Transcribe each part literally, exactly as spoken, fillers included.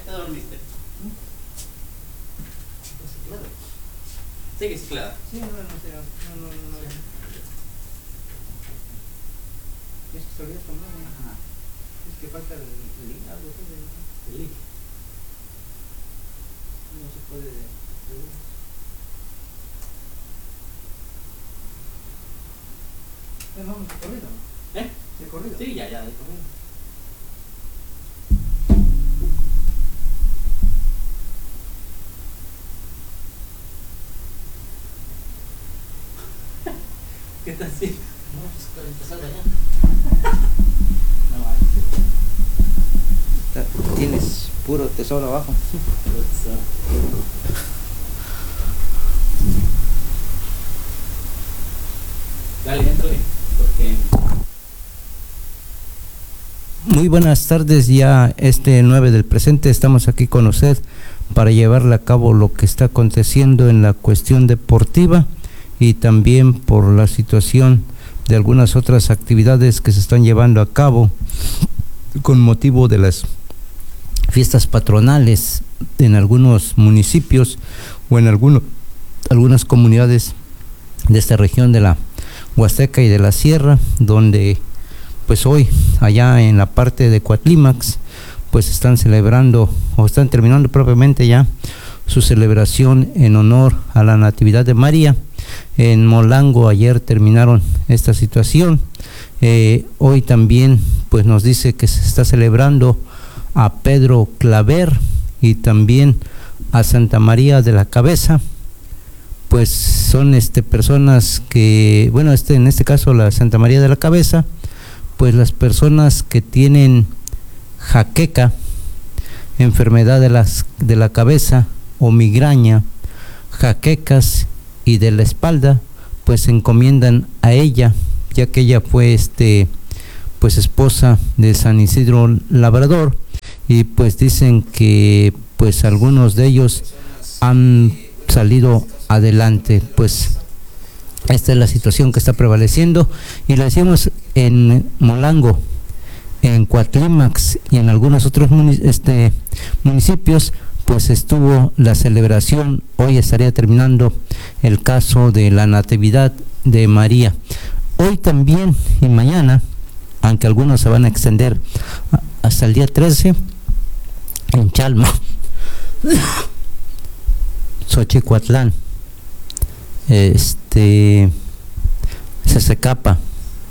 te dormiste? Sigue ciclada. Sí, no, no, no, no, no, no. Es que se olvida tomar, ¿no? Ajá. Es que falta el link, algo así de... El link. No se puede... Eh, vamos, de corrido, ¿no? ¿Eh? De corrido. Sí, ya, ya, de corrido. ¿Qué tal si? No, pues para empezar allá. No, tienes puro tesoro abajo. Dale, éntrale, porque... Muy buenas tardes, ya este nueve del presente estamos aquí con usted para llevarle a cabo lo que está aconteciendo en la cuestión deportiva y también por la situación de algunas otras actividades que se están llevando a cabo con motivo de las fiestas patronales en algunos municipios o en algunos, algunas comunidades de esta región de la Huasteca y de la Sierra, donde pues hoy allá en la parte de Coatlímax pues están celebrando o están terminando propiamente ya su celebración en honor a la Natividad de María. En Molango ayer terminaron esta situación. Eh, hoy también pues nos dice que se está celebrando a Pedro Claver y también a Santa María de la Cabeza. Pues son este personas que, bueno, este en este caso la Santa María de la Cabeza, pues las personas que tienen jaqueca, enfermedad de las de la cabeza o migraña, jaquecas y de la espalda, pues se encomiendan a ella, ya que ella fue este pues esposa de San Isidro Labrador, y pues dicen que pues algunos de ellos han salido adelante. Pues esta es la situación que está prevaleciendo y la decimos en Molango, en Coatlímax y en algunos otros munic este, municipios. Pues estuvo la celebración. Hoy estaría terminando el caso de la Natividad de María. Hoy también y mañana, aunque algunos se van a extender hasta el día trece, en Chalma, Xochicuatlán, este, Sesecapa,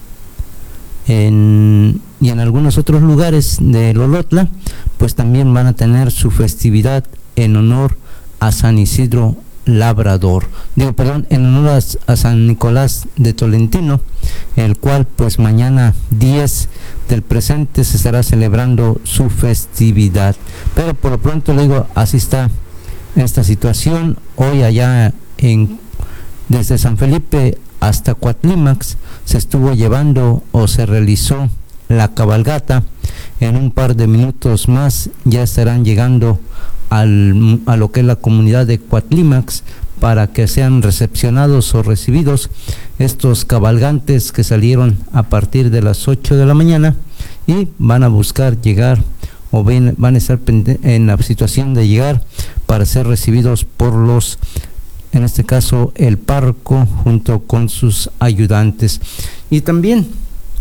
en, y en algunos otros lugares de Lolotla, pues también van a tener su festividad en honor a San Isidro Labrador, digo, perdón, en honor a, a San Nicolás de Tolentino, el cual pues mañana diez del presente se estará celebrando su festividad. Pero por lo pronto le digo, así está esta situación. Hoy allá en desde San Felipe hasta Coatlímax se estuvo llevando o se realizó la cabalgata. En un par de minutos más ya estarán llegando al, a lo que es la comunidad de Coatlímax para que sean recepcionados o recibidos estos cabalgantes que salieron a partir de las ocho de la mañana y van a buscar llegar o ven, van a estar en la situación de llegar para ser recibidos por los, en este caso el párroco junto con sus ayudantes. Y también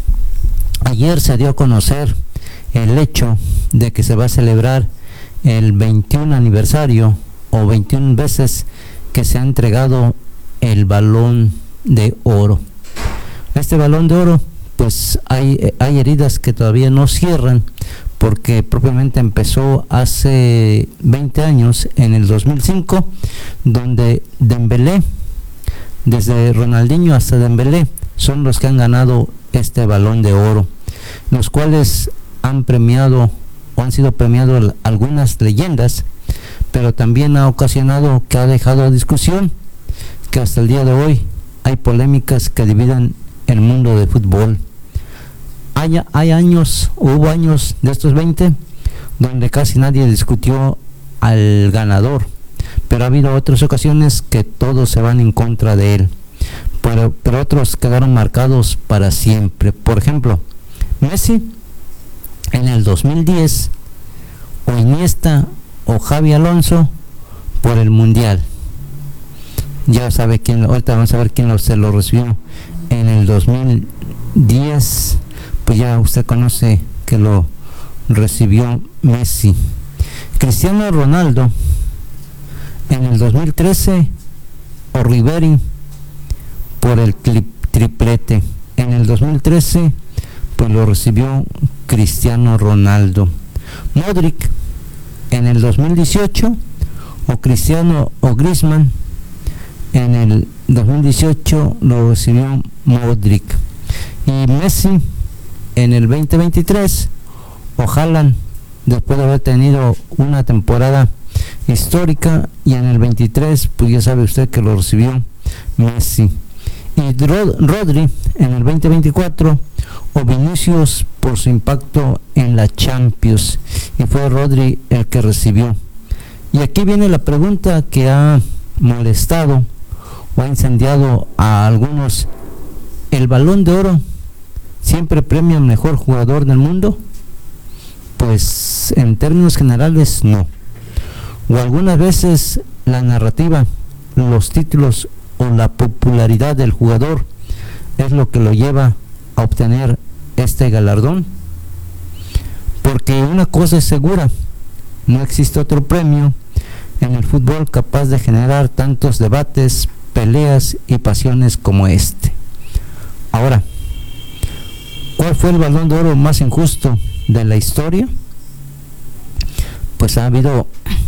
ayer se dio a conocer el hecho de que se va a celebrar el veintiún aniversario o veintiún veces que se ha entregado el Balón de Oro. Este Balón de Oro, pues hay, hay heridas que todavía no cierran, porque propiamente empezó hace veinte años, en el dos mil cinco, donde Dembélé, desde Ronaldinho hasta Dembélé, son los que han ganado este Balón de Oro, los cuales han premiado o han sido premiados algunas leyendas, pero también ha ocasionado que ha dejado discusión, que hasta el día de hoy hay polémicas que dividen el mundo de fútbol. Hay, hay años, hubo años de estos veinte donde casi nadie discutió al ganador, pero ha habido otras ocasiones que todos se van en contra de él, pero, pero otros quedaron marcados para siempre. Por ejemplo, Messi en el dos mil diez o Iniesta o Javi Alonso por el Mundial. Ya sabe quién, ahorita vamos a ver quién lo, se lo recibió en el dos mil diez, pues ya usted conoce que lo recibió Messi. Cristiano Ronaldo en el dos mil trece o Ribery por el triplete. En el dos mil trece pues lo recibió Cristiano Ronaldo. Modric en el dos mil dieciocho o Cristiano o Griezmann. En el dos mil dieciocho lo recibió Modric. Y Messi en el veinte veintitrés o Haaland, después de haber tenido una temporada histórica, y en el veintitrés pues ya sabe usted que lo recibió Messi. Y Rod- Rodri en el veinte veinticuatro o Vinicius por su impacto en la Champions, y fue Rodri el que recibió. Y aquí viene la pregunta que ha molestado o ha incendiado a algunos: ¿el Balón de Oro siempre premia al mejor jugador del mundo? Pues en términos generales no. O algunas veces la narrativa, los títulos o la popularidad del jugador es lo que lo lleva a obtener este galardón. Porque una cosa es segura: no existe otro premio en el fútbol capaz de generar tantos debates, peleas y pasiones como este. Ahora, ¿cuál fue el Balón de Oro más injusto de la historia? Pues ha habido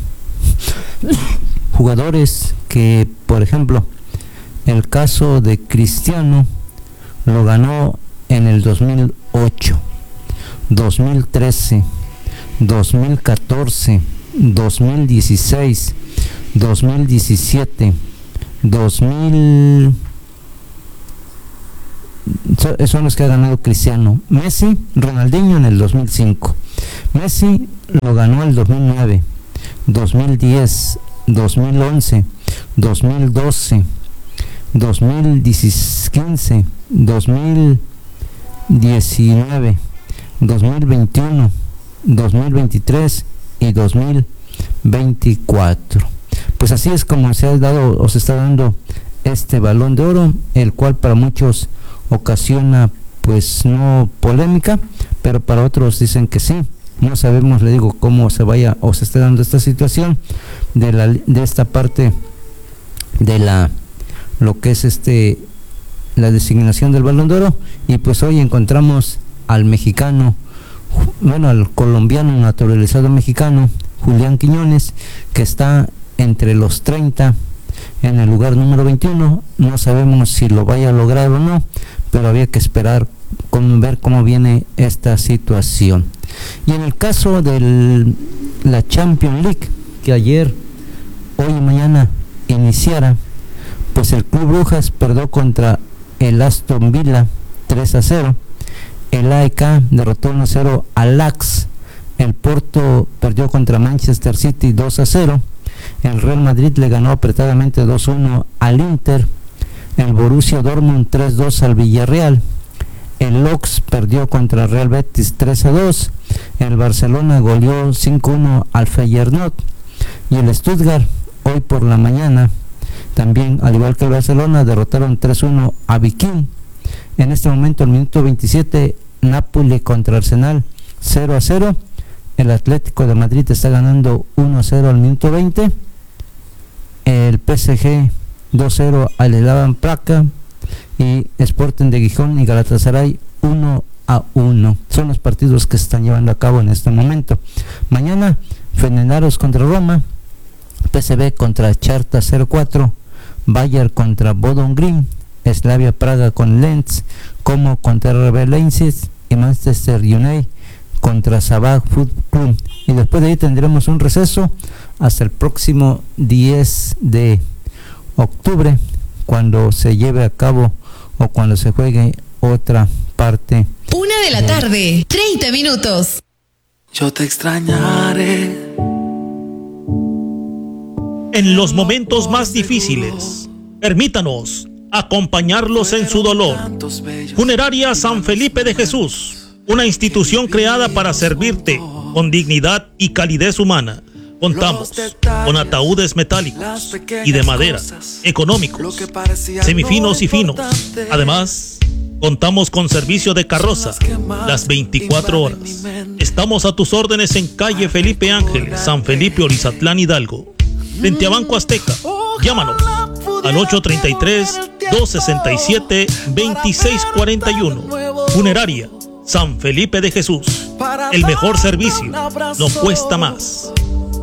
jugadores que, por ejemplo, el caso de Cristiano lo ganó en el dos mil ocho, dos mil trece, dos mil catorce, dos mil dieciséis, dos mil diecisiete, dos mil. Son los que ha ganado Cristiano. Messi, Ronaldinho en el dos mil cinco. Messi lo ganó el dos mil nueve, dos mil diez, dos mil once, dos mil doce, dos mil quince, dos mil diecinueve, dos mil veintiuno, dos mil veintitrés y dos mil veinticuatro. Pues así es como se ha dado o se está dando este Balón de Oro, el cual para muchos ocasiona pues no polémica, pero para otros dicen que sí. No sabemos, le digo, cómo se vaya o se está dando esta situación de la de esta parte de la lo que es este la designación del Balón de Oro. Y pues hoy encontramos al mexicano, bueno, al colombiano naturalizado mexicano Julián Quiñones, que está entre los treinta en el lugar número veintiuno. No sabemos si lo vaya a lograr o no, pero había que esperar con ver cómo viene esta situación. Y en el caso de la Champions League, que ayer, hoy y mañana iniciara, pues el Club Brujas perdió contra el Aston Villa tres a cero, el A E K derrotó uno a cero al Ajax, el Porto perdió contra Manchester City dos a cero, el Real Madrid le ganó apretadamente dos a uno al Inter, el Borussia Dortmund tres a dos al Villarreal, el Lens perdió contra el Real Betis tres a dos, el Barcelona goleó cinco a uno al Feyenoord, y el Stuttgart hoy por la mañana también, al igual que el Barcelona, derrotaron tres a uno a Viking. En este momento, el minuto veintisiete, Napoli contra Arsenal cero a cero, el Atlético de Madrid está ganando uno a cero al minuto veinte, el P S G dos a cero al Slavan Praga, y Sporting de Gijón y Galatasaray uno a uno. Son los partidos que se están llevando a cabo en este momento. Mañana, Fenerbahce contra Roma, P S V contra Charta cero cuatro, Bayern contra Bodø Glimt, Slavia Praga con Lens, Como contra R B Leipzig y Manchester United contra Sabah Football Club. Y después de ahí tendremos un receso hasta el próximo diez de octubre, cuando se lleve a cabo o cuando se juegue otra parte. Una de la tarde, treinta minutos. Yo te extrañaré. En los momentos más difíciles, permítanos acompañarlos en su dolor. Funeraria San Felipe de Jesús, una institución creada para servirte con dignidad y calidez humana. Contamos con ataúdes metálicos y de madera, económicos, semifinos y finos. Además, contamos con servicio de carroza las veinticuatro horas. Estamos a tus órdenes en calle Felipe Ángeles, San Felipe, Orizatlán, Hidalgo, frente a Banco Azteca. Llámanos al ocho tres tres, dos seis siete, dos seis cuatro uno. Funeraria San Felipe de Jesús. El mejor servicio no cuesta más.